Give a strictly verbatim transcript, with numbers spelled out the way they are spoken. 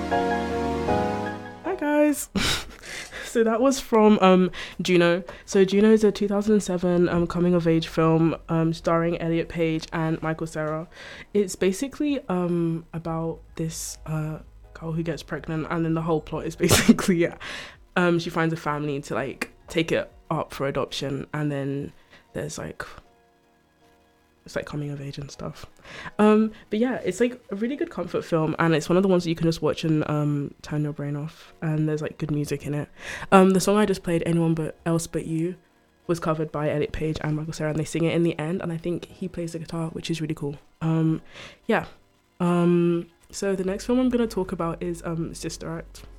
Hi guys. So that was from um Juno. So Juno is a two thousand seven um coming of age film um starring Elliot Page and Michael Cera. It's basically um about this uh girl who gets pregnant, and then the whole plot is basically yeah, um she finds a family to like take it up for adoption, and then there's like it's like coming of age and stuff. Um, but yeah, it's like a really good comfort film, and it's one of the ones that you can just watch and um, turn your brain off. And there's like good music in it. Um, the song I just played, "Anyone But Else But You," was covered by Elliot Page and Michael Cera, and they sing it in the end. And I think he plays the guitar, which is really cool. Um, yeah. Um, so the next film I'm gonna talk about is um, Sister Act.